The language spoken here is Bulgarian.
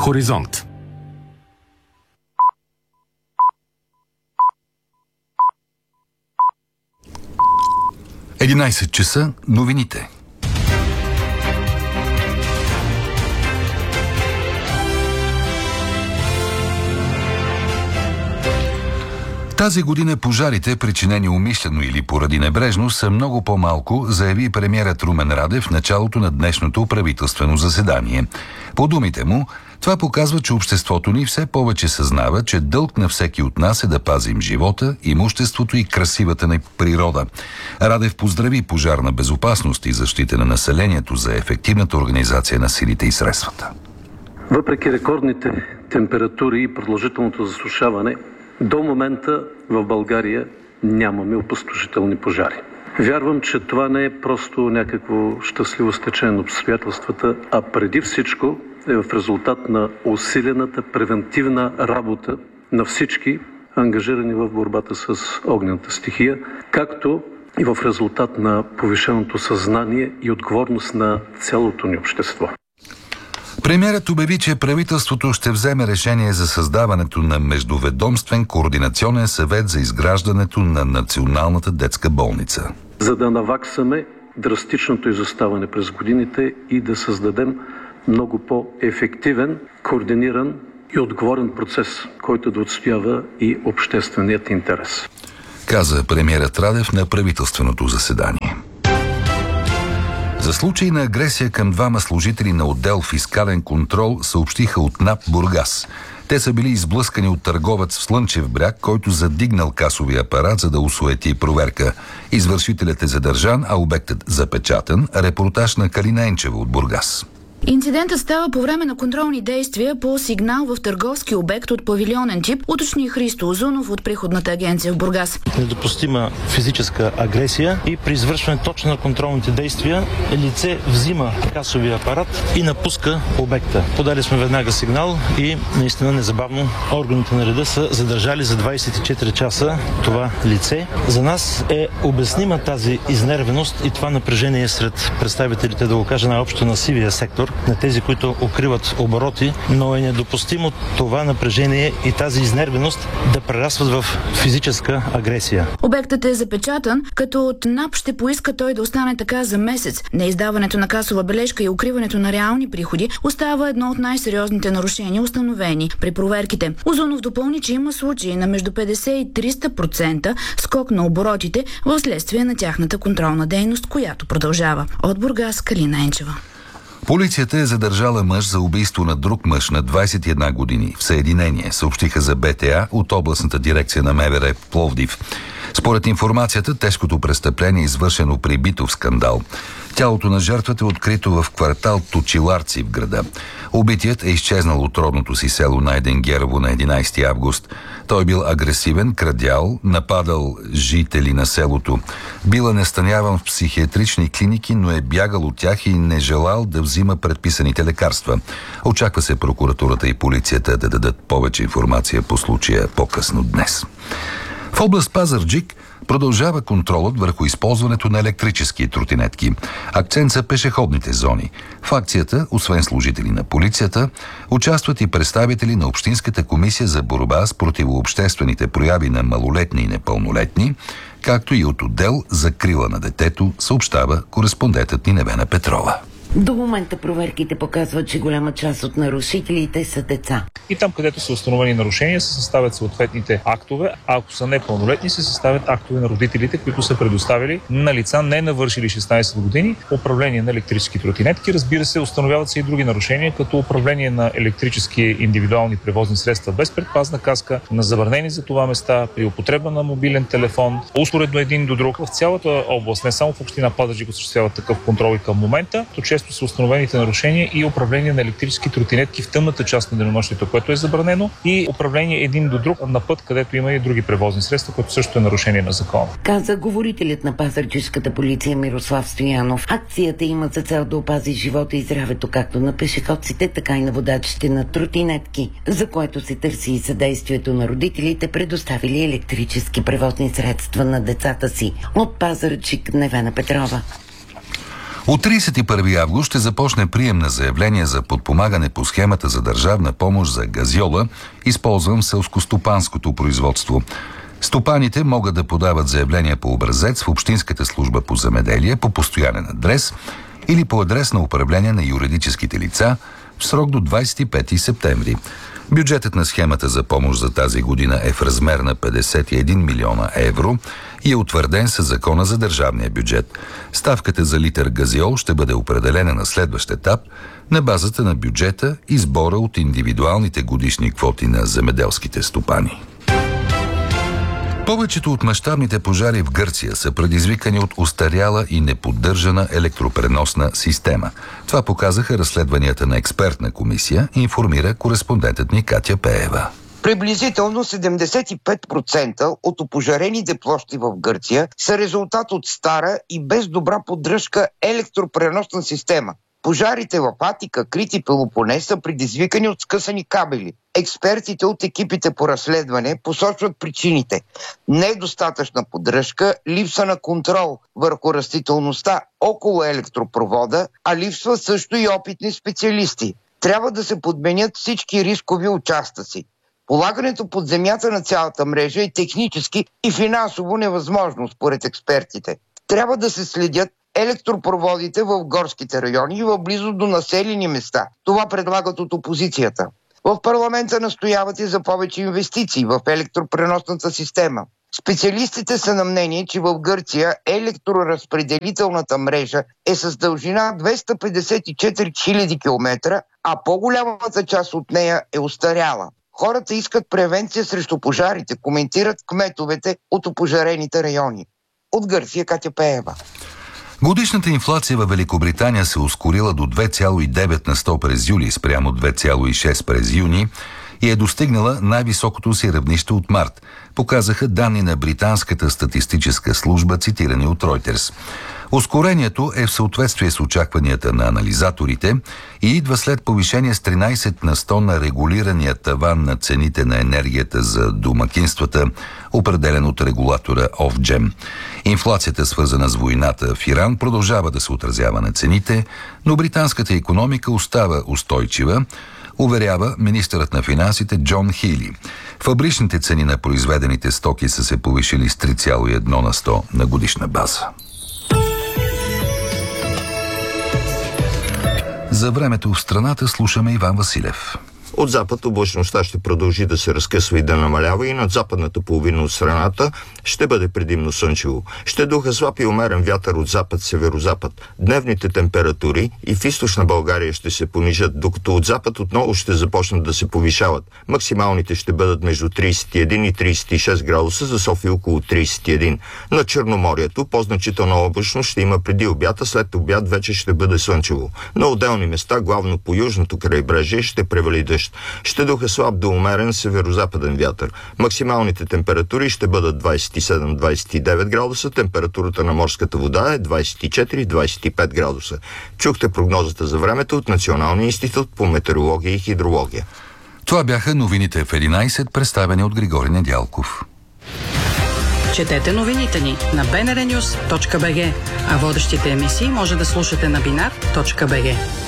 Хоризонт. Единайсет часа, новините. Тази година пожарите, причинени умишлено или поради небрежност, са много по-малко, заяви премиерът Румен Радев в началото на днешното правителствено заседание. По думите му, това показва, че обществото ни все повече съзнава, че дълг на всеки от нас е да пазим живота, имуществото и красивата ни природа. Радев поздрави пожарна безопасност и защита на населението за ефективната организация на силите и средствата. Въпреки рекордните температури и продължителното засушаване, до момента в България нямаме опустошителни пожари. Вярвам, че това не е просто някакво щастливо стечение на обстоятелствата, а преди всичко е в резултат на усилената превентивна работа на всички ангажирани в борбата с огнената стихия, както и в резултат на повишеното съзнание и отговорност на цялото ни общество. Премиерът обяви, че правителството ще вземе решение за създаването на междуведомствен координационен съвет за изграждането на Националната детска болница. За да наваксаме драстичното изоставане през годините и да създадем много по-ефективен, координиран и отговорен процес, който да отстоява и общественият интерес. Каза премиерът Радев на правителственото заседание. За случай на агресия към двама служители на отдел фискален контрол съобщиха от НАП Бургас. Те са били изблъскани от търговец в Слънчев бряг, който задигнал касовия апарат, за да осуети проверка. Извършителят е задържан, а обектът запечатан. Репортаж на Калина Енчева от Бургас. Инцидентът става по време на контролни действия по сигнал в търговски обект от павилионен тип, уточни Христо Озунов от Приходната агенция в Бургас. Недопустима физическа агресия и при извършване точно на контролните действия лице взима касовия апарат и напуска обекта. Подали сме веднага сигнал и наистина незабавно органите на реда са задържали за 24 часа това лице. За нас е обяснима тази изнервеност и това напрежение сред представителите, да го кажа най-общо, на сивия сектор, на тези, които укриват обороти, но е недопустимо това напрежение и тази изнервеност да прерастват в физическа агресия. Обектът е запечатан, като от НАП ще поиска той да остане така за месец. Неиздаването на касова бележка и укриването на реални приходи остава едно от най-сериозните нарушения, установени при проверките. Озунов допълни, че има случаи на между 50 и 300% скок на оборотите в следствие на тяхната контролна дейност, която продължава. От Бургас, Калина Енчева. Полицията е задържала мъж за убийство на друг мъж на 21 години в Съединение, съобщиха за БТА от областната дирекция на МВР в Пловдив. Според информацията, тежкото престъпление е извършено при битов скандал. Тялото на жертвата е открито в квартал Точиларци в града. Убитият е изчезнал от родното си село Найденгерово на 11 август. Той е бил агресивен, крадял, нападал жители на селото. Бил е настаняван в психиатрични клиники, но е бягал от тях и не желал да взима предписаните лекарства. Очаква се прокуратурата и полицията да дадат повече информация по случая по-късно днес. В област Пазарджик продължава контролът върху използването на електрически тротинетки. Акцент са пешеходните зони. В акцията, освен служители на полицията, участват и представители на Общинската комисия за борба с противообществените прояви на малолетни и непълнолетни, както и от отдел Закрила на детето, съобщава кореспондентът ни Невена Петрова. До момента проверките показват, че голяма част от нарушителите са деца. И там, където са установени нарушения, се съставят съответните актове, а ако са непълнолетни, се съставят актове на родителите, които са предоставили на лица не навършили 16 години управление на електрически тротинетки. Разбира се, установяват се и други нарушения, като управление на електрически индивидуални превозни средства без предпазна каска, на забранени за това места, при употреба на мобилен телефон, успоредно един до друг. В цялата област, не само в община Пазарджик, осъществяват такъв контрол и към момента, то често са установените нарушения и управление на електрически тротинетки в тъмната част на денонощието, което е забранено, и управление един до друг на път, където има и други превозни средства, което също е нарушение на закона. Каза говорителят на пазарджишката полиция Мирослав Стоянов. Акцията има за цел да опази живота и здравето както на пешеходците, така и на водачите на тротинетки, за което се търси и съдействието на родителите, предоставили електрически превозни средства на децата си. От Пазарджик, Невена Петрова. От 31 август ще започне прием на заявление за подпомагане по схемата за държавна помощ за газьола, използван в селскостопанското производство. Стопаните могат да подават заявление по образец в Общинската служба по земеделие по постоянен адрес или по адрес на управление на юридическите лица в срок до 25 септември. Бюджетът на схемата за помощ за тази година е в размер на 51 милиона евро и е утвърден със Закона за държавния бюджет. Ставката за литър газиол ще бъде определена на следващ етап на базата на бюджета и сбора от индивидуалните годишни квоти на земеделските стопани. Повечето от мащабните пожари в Гърция са предизвикани от устаряла и неподдържана електропреносна система. Това показаха разследванията на експертна комисия, информира кореспондентът ни Катя Пеева. Приблизително 75% от опожарените площи в Гърция са резултат от стара и без добра поддръжка електропреносна система. Пожарите в Атика, Крит и Пелопонес са предизвикани от скъсани кабели. Експертите от екипите по разследване посочват причините. Недостатъчна поддръжка, липса на контрол върху растителността около електропровода, а липсват също и опитни специалисти. Трябва да се подменят всички рискови участъци. Полагането под земята на цялата мрежа е технически и финансово невъзможно, според експертите. Трябва да се следят електропроводите в горските райони и в близост до населени места. Това предлагат от опозицията. В парламента настояват и за повече инвестиции в електропреносната система. Специалистите са на мнение, че в Гърция електроразпределителната мрежа е с дължина 254 000 км, а по-голямата част от нея е устаряла. Хората искат превенция срещу пожарите, коментират кметовете от опожарените райони. От Гърция, Катя Пеева. Годишната инфлация във Великобритания се ускорила до 2,9 на 100 през юли спрямо 2,6 през юни и е достигнала най-високото си равнище от март, показаха данни на британската статистическа служба, цитирани от Reuters. Ускорението е в съответствие с очакванията на анализаторите и идва след повишение с 13 на 100 на регулирания таван на цените на енергията за домакинствата, определен от регулатора Ofgem. Инфлацията, свързана с войната в Иран, продължава да се отразява на цените, но британската икономика остава устойчива, уверява министърът на финансите Джон Хили. Фабричните цени на произведените стоки са се повишили с 3,1 на 100 на годишна база. За времето в страната слушаме Иван Василев. От запад облачността ще продължи да се разкъсва и да намалява и над западната половина от страната ще бъде предимно слънчево. Ще духа слаб и умерен вятър от запад-северозапад. Дневните температури и в източна България ще се понижат, докато от запад отново ще започнат да се повишават. Максималните ще бъдат между 31 и 36 градуса, за София около 31. На Черноморието по-значителна облачност ще има преди обяд, след обяд вече ще бъде слънчево. На отделни места, главно по южното крайбрежие, ще превали дъжд. Ще духа слаб до умерен северозападен вятър. Максималните температури ще бъдат 27-29 градуса, температурата на морската вода е 24-25 градуса. Чухте прогнозата за времето от Националния институт по метеорология и хидрология. Това бяха новините в 11, представени от Григорий Недялков. Четете новините ни на bnrnews.bg, а водещите емисии може да слушате на binar.bg.